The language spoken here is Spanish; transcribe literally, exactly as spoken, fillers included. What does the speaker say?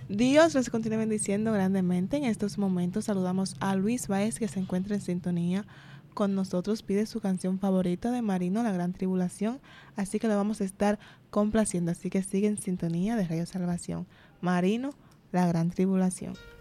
Dios les continúe bendiciendo grandemente. En estos momentos saludamos a Luis Baez, que se encuentra en sintonía con nosotros. Pide su canción favorita de Marino, La Gran Tribulación. Así que lo vamos a estar complaciendo. Así que sigue en sintonía de Radio Salvación. Marino, La Gran Tribulación.